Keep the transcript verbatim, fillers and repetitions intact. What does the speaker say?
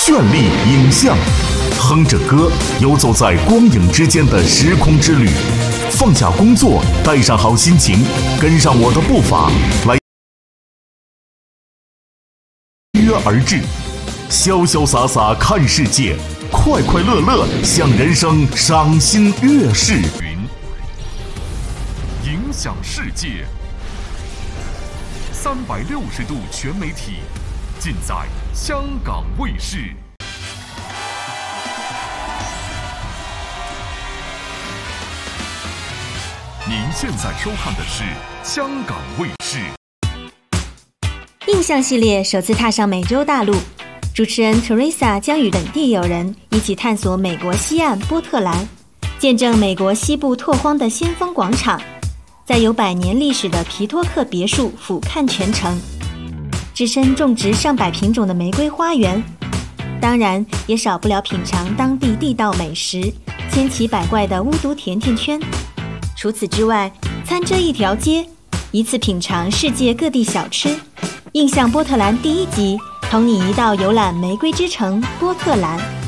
绚丽影像，哼着歌，游走在光影之间的时空之旅。放下工作，带上好心情，跟上我的步伐，来约而至，潇潇洒洒看世界，快快乐乐享人生，赏心悦事。影响世界，三百六十度全媒体，尽在香港卫视。您现在收看的是香港卫视。 印象系列首次踏上美洲大陆，主持人 Teresa 将与本地友人一起探索美国西岸波特兰，见证美国西部拓荒的先锋广场，在有百年历史的皮托克别墅俯瞰全城，置身种植上百品种的玫瑰花园，当然也少不了品尝当地地道美食，千奇百怪的巫毒甜甜圈。除此之外，餐这一条街，一次品尝世界各地小吃。印象波特兰第一集，同你一道游览玫瑰之城波特兰。